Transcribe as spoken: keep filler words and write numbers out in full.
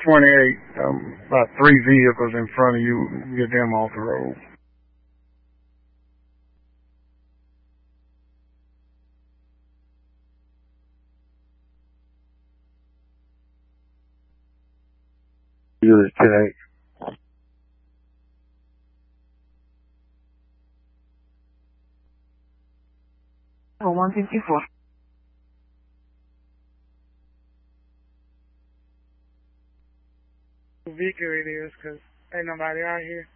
twenty-eight, um, about three vehicles in front of you. Get them off the road. Unit ten eight. Oh, one fifty-four. Vehicle it is, because ain't nobody out here.